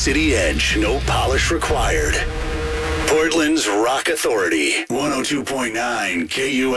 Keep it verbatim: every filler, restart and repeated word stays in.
City edge, no polish required. Portland's Rock Authority, one oh two point nine K U